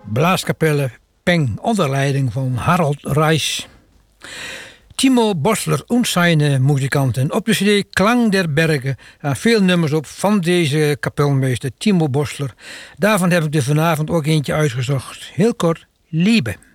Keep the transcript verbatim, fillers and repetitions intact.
blaaskapelle Peng onder leiding van Harald Reis. Timo Bossler en zijn muzikanten. Op de cd Klang der Bergen en veel nummers op van deze kapelmeester Timo Bossler. Daarvan heb ik er vanavond ook eentje uitgezocht. Heel kort, Liebe.